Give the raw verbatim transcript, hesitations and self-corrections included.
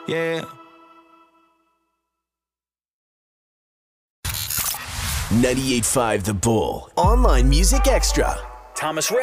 Yeah. ninety-eight point five The Bull. Online Music Extra. Thomas